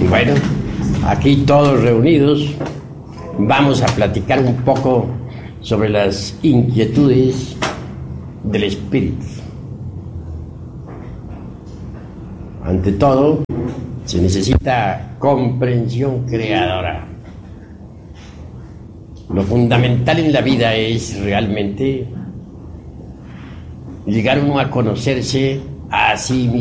Bueno, aquí todos reunidos vamos a platicar un poco sobre las inquietudes del espíritu. Ante todo, se necesita comprensión creadora. Lo fundamental en la vida es realmente llegar uno a conocerse a sí mismo.